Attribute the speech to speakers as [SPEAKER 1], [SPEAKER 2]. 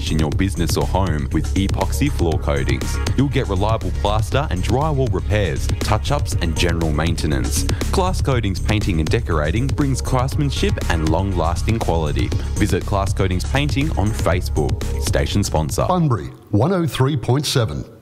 [SPEAKER 1] finish in your business or home with epoxy floor coatings. You'll get reliable plaster and drywall repairs, touch-ups and general maintenance. Class Coatings Painting and Decorating brings craftsmanship and long-lasting quality. Visit Class Coatings Painting on Facebook. Station sponsor.
[SPEAKER 2] Bunbury 103.7.